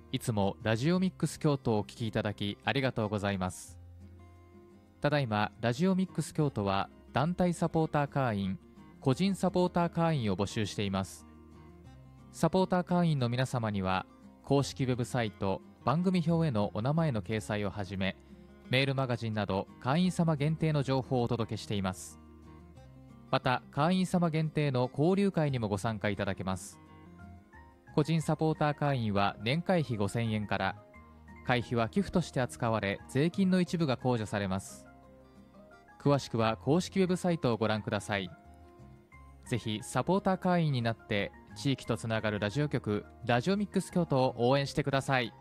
いつもラジオミックス京都をお聞きいただきありがとうございます。ただいまラジオミックス京都は団体サポーター会員、個人サポーター会員を募集しています。サポーター会員の皆様には公式ウェブサイト、番組表へのお名前の掲載をはじめ、メールマガジンなど会員様限定の情報をお届けしています。また会員様限定の交流会にもご参加いただけます。個人サポーター会員は年会費5000円から、会費は寄付として扱われ税金の一部が控除されます。詳しくは公式ウェブサイトをご覧ください。ぜひサポーター会員になって地域とつながるラジオ局ラジオミックス京都を応援してください。